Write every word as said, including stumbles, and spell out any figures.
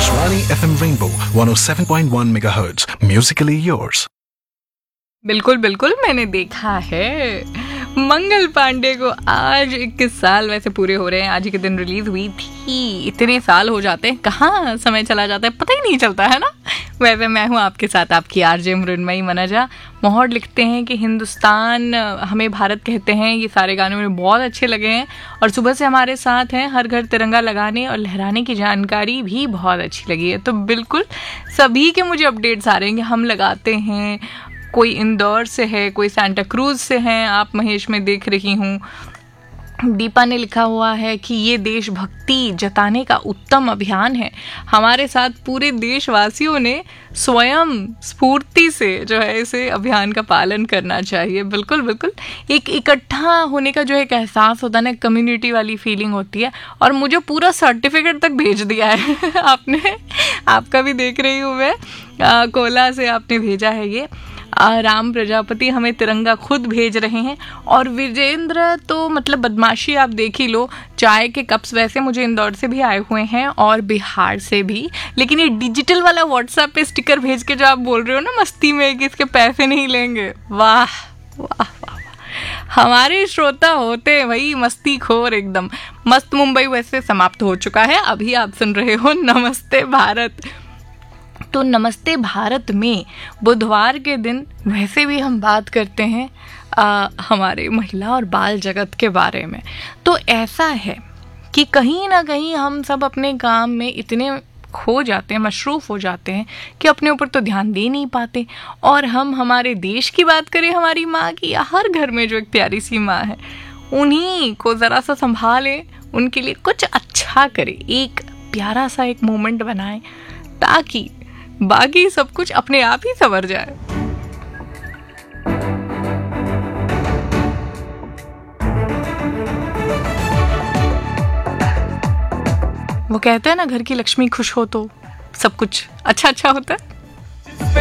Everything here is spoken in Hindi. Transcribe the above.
Akashvani F M Rainbow one oh seven point one megahertz. Musically yours. बिल्कुल बिल्कुल मैंने देखा है। मंगल पांडे को आज इक्कीस साल वैसे पूरे हो रहे हैं, आज ही के दिन रिलीज हुई थी। इतने साल हो जाते हैं, कहाँ समय चला जाता है पता ही नहीं चलता है ना। वैसे मैं हूँ आपके साथ आपकी आरजे मृण्मयी मनजा। मोहर लिखते हैं कि हिंदुस्तान हमें भारत कहते हैं, ये सारे गाने मुझे बहुत अच्छे लगे हैं और सुबह से हमारे साथ हैं। हर घर तिरंगा लगाने और लहराने की जानकारी भी बहुत अच्छी लगी है। तो बिल्कुल सभी के मुझे अपडेट्स आ रहे हैं कि हम लगाते हैं। कोई इंदौर से है, कोई सांता क्रूज से हैं, आप महेश में देख रही हूँ। दीपा ने लिखा हुआ है कि ये देशभक्ति जताने का उत्तम अभियान है। हमारे साथ पूरे देशवासियों ने स्वयं स्फूर्ति से जो है इसे अभियान का पालन करना चाहिए। बिल्कुल बिल्कुल एक इकट्ठा होने का जो एक एहसास होता है ना, कम्युनिटी वाली फीलिंग होती है। और मुझे पूरा सर्टिफिकेट तक भेज दिया है आपने, आपका भी देख रही हूँ मैं, कोला से आपने भेजा है ये। राम प्रजापति हमें तिरंगा खुद भेज रहे हैं। और विजेंद्र तो मतलब बदमाशी आप देख ही लो। चाय के कप्स वैसे मुझे इंदौर से भी आए हुए हैं और बिहार से भी, लेकिन ये डिजिटल वाला व्हाट्सएप पे स्टिकर भेज के जो आप बोल रहे हो ना मस्ती में कि इसके पैसे नहीं लेंगे, वाह वाह वाह। हमारे श्रोता होते हैं भाई मस्ती खोर एकदम। मस्त मुंबई वैसे समाप्त हो चुका है, अभी आप सुन रहे हो नमस्ते भारत। तो नमस्ते भारत में बुधवार के दिन वैसे भी हम बात करते हैं आ, हमारे महिला और बाल जगत के बारे में। तो ऐसा है कि कहीं ना कहीं हम सब अपने काम में इतने खो जाते हैं, मशरूफ़ हो जाते हैं कि अपने ऊपर तो ध्यान दे नहीं पाते। और हम हमारे देश की बात करें, हमारी माँ की, या हर घर में जो एक प्यारी सी माँ है, उन्हीं को ज़रा सा संभालें, उनके लिए कुछ अच्छा करें, एक प्यारा सा एक मोमेंट बनाएं ताकि बाकी सब कुछ अपने आप ही संवर जाए। वो कहते हैं ना, घर की लक्ष्मी खुश हो तो सब कुछ अच्छा अच्छा होता है।